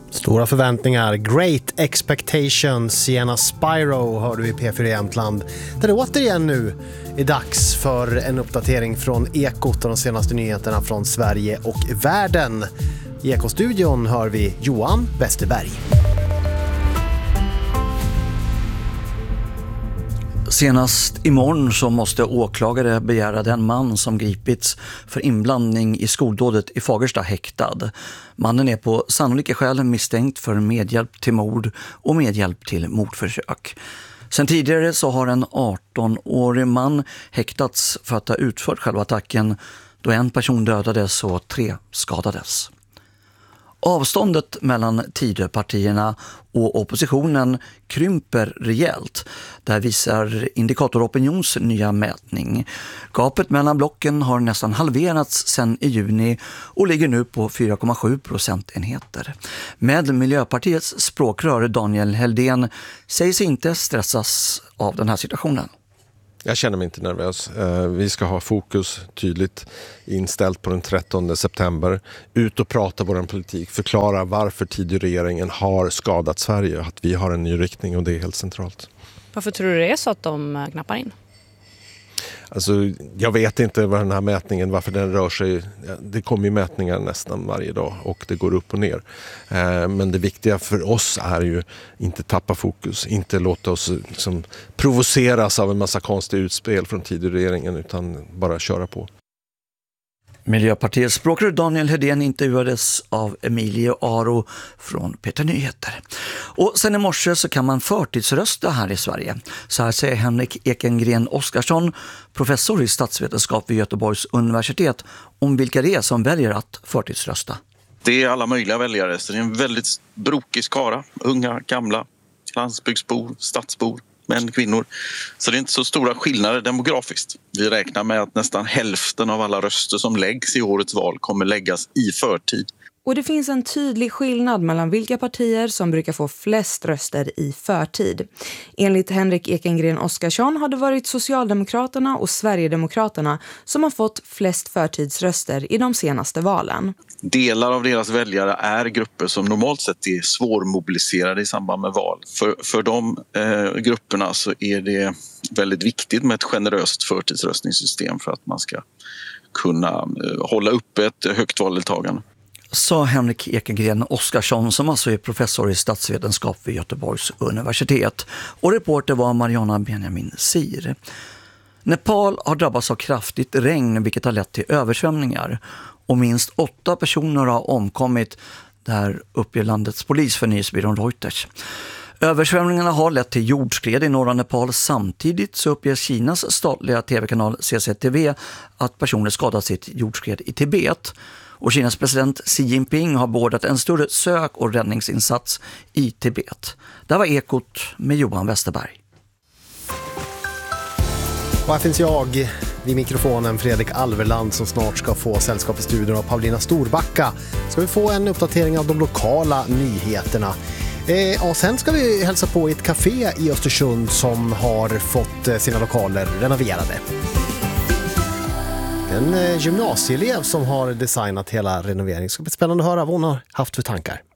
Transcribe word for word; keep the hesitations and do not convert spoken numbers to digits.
Stora förväntningar, Great Expectations, Sienna Spyro hör du i P fyra Jämtland. Där det återigen nu är dags för en uppdatering från Ekot och de senaste nyheterna från Sverige och världen. I Ekostudion hör vi Johan Westerberg. Senast imorgon så måste åklagare begära den man som gripits för inblandning i skoldådet i Fagersta häktad. Mannen är på sannolika skäl misstänkt för medhjälp till mord och medhjälp till mordförsök. Sen tidigare så har en arton-årig man häktats för att ha utfört själva attacken då en person dödades och tre skadades. Avståndet mellan Tidöpartierna och oppositionen krymper rejält. Där visar Indikator Opinions nya mätning. Gapet mellan blocken har nästan halverats sedan i juni och ligger nu på fyra komma sju procentenheter. Med Miljöpartiets språkrör Daniel Heldén sägs inte stressas av den här situationen. Jag känner mig inte nervös. Vi ska ha fokus tydligt inställt på den trettonde september. Ut och prata vår politik. Förklara varför Tidöregeringen har skadat Sverige. Att vi har en ny riktning och det är helt centralt. Varför tror du det är så att de knappar in? Alltså, jag vet inte vad den här mätningen, varför den rör sig. Det kommer ju mätningar nästan varje dag och det går upp och ner. Men det viktiga för oss är ju inte tappa fokus, inte låta oss liksom provoceras av en massa konstiga utspel från Tidöregeringen utan bara köra på. Miljöpartiets språkrör Daniel Heldén intervjuades av Emilio Aro från Peter Nyheter. Och sen i morse så kan man förtidsrösta här i Sverige. Så här säger Henrik Ekengren Oskarsson, professor i statsvetenskap vid Göteborgs universitet, om vilka det är som väljer att förtidsrösta. Det är alla möjliga väljare, så det är en väldigt brokig skara. Unga, gamla, landsbygdsbor, stadsbor. Män, kvinnor. Så det är inte så stora skillnader demografiskt. Vi räknar med att nästan hälften av alla röster som läggs i årets val kommer läggas i förtid. Och det finns en tydlig skillnad mellan vilka partier som brukar få flest röster i förtid. Enligt Henrik Ekengren Oskarsson har det varit Socialdemokraterna och Sverigedemokraterna som har fått flest förtidsröster i de senaste valen. Delar av deras väljare är grupper som normalt sett är svårmobiliserade i samband med val. För, för de eh, grupperna så är det väldigt viktigt med ett generöst förtidsröstningssystem för att man ska kunna eh, hålla uppe ett högt valdeltagande. Sa Henrik Ekengren Oskarsson som alltså är professor i statsvetenskap vid Göteborgs universitet. Och reporter var Mariana Benjamin Sir. Nepal har drabbats av kraftigt regn vilket har lett till översvämningar. Och minst åtta personer har omkommit, där uppger landets polis för nyhetsbyrån Reuters. Översvämningarna har lett till jordskred i norra Nepal. Samtidigt så uppger Kinas statliga tv-kanal C C T V att personer skadats i ett jordskred i Tibet. Och Kinas president Xi Jinping har beordrat en större sök- och räddningsinsats i Tibet. Där var Ekot med Johan Westerberg. Och här finns jag vid mikrofonen, Fredrik Alverland, som snart ska få sällskap i studion av Paulina Storbacka. Ska vi få en uppdatering av de lokala nyheterna. Eh, och sen ska vi hälsa på i ett café i Östersund som har fått sina lokaler renoverade. En gymnasieelev som har designat hela renoveringen. Det ska bli spännande att höra vad hon har haft för tankar.